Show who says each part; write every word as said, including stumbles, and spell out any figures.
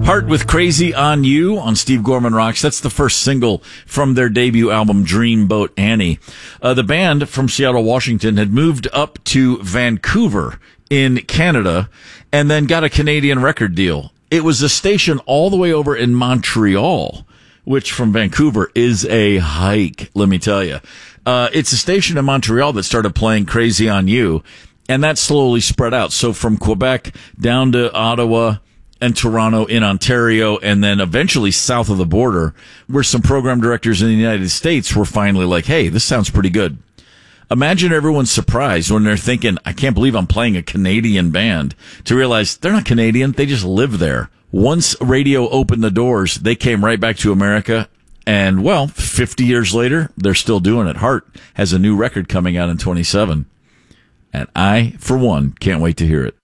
Speaker 1: Heart with Crazy on You on Steve Gorman Rocks. That's the first single from their debut album, Dreamboat Annie. Uh, the band from Seattle, Washington had moved up to Vancouver in Canada and then got a Canadian record deal. It was a station all the way over in Montreal, which from Vancouver is a hike, let me tell you. Uh, it's a station in Montreal that started playing Crazy on You, and that slowly spread out. So from Quebec down to Ottawa and Toronto in Ontario, and then eventually south of the border, where some program directors in the United States were finally like, hey, this sounds pretty good. Imagine everyone's surprise when they're thinking, I can't believe I'm playing a Canadian band, to realize they're not Canadian, they just live there. Once radio opened the doors, they came right back to America, and, well, fifty years later, they're still doing it. Heart has a new record coming out in twenty-seven, and I, for one, can't wait to hear it.